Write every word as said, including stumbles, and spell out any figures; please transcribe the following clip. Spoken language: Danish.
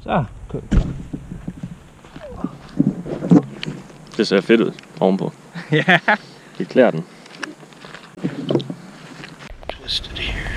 Så. Det ser fedt ud ovenpå. Ja. Det klæder den. Twisted here.